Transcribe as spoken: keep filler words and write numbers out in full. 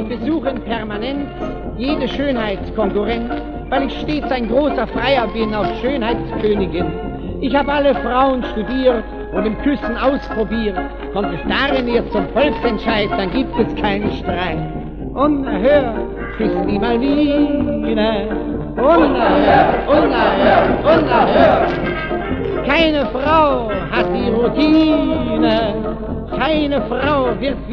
besuchen permanent jede Schönheitskonkurrenz, weil ich stets ein großer Freier bin auf Schönheitskönigin. Ich habe alle Frauen studiert und im Küssen ausprobiert. Kommt es darin jetzt zum Volksentscheid, dann gibt es keinen Streit. Unerhört küsst die Malvine, unerhört, unerhört, unerhört. Keine Frau hat die Routine, keine Frau wird